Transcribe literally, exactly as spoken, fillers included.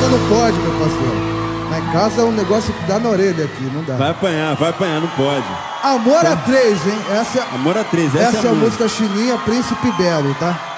não pode, meu parceiro. Lá em casa é um negócio que dá na orelha aqui, não dá. Vai apanhar, vai apanhar, não pode. Amor a três, hein? Essa, Amor a três, essa, essa é a música chininha Príncipe Belo, tá?